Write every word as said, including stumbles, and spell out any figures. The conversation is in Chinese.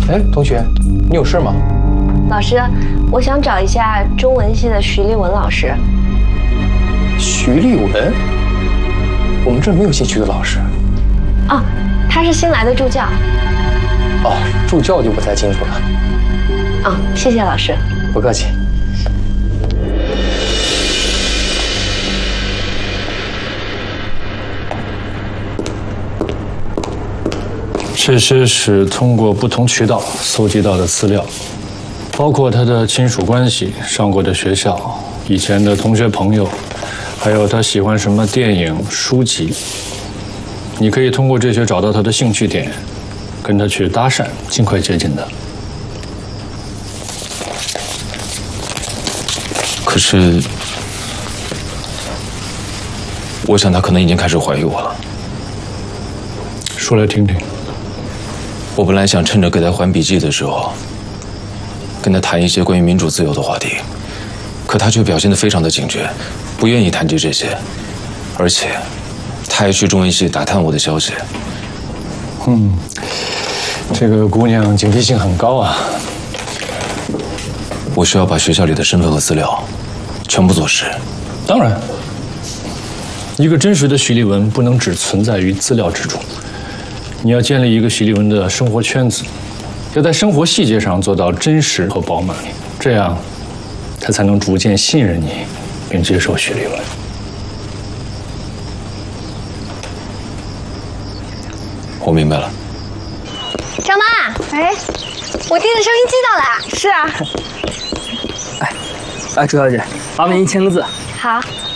哎，同学，你有事吗？ 老师，我想找一下中文系的徐立文老师。 徐立文？我们这儿没有姓徐的老师。 哦，他是新来的助教。 哦，助教就不太清楚了。 哦，谢谢老师。 不客气。 这些是通过不同渠道搜集到的资料，包括他的亲属关系、上过的学校、以前的同学朋友，还有他喜欢什么电影、书籍。你可以通过这些找到他的兴趣点，跟他去搭讪，尽快接近他。 可是，我想他可能已经开始怀疑我了。 说来听听。 我本来想趁着给他还笔记的时候，跟他谈一些关于民主自由的话题，可他却表现得非常的警觉，不愿意谈及这些，而且他还去中文系打探我的消息。 嗯，这个姑娘警惕性很高啊。 我需要把学校里的身份和资料全部做实。 当然，一个真实的徐立文不能只存在于资料之中。你要建立一个徐立文的生活圈子，要在生活细节上做到真实和饱满，这样他才能逐渐信任你，并接受徐立文。 我明白了。 张妈，哎，我订的收音机到了。是啊。 哎，哎，朱小姐，麻烦您签个字。 好。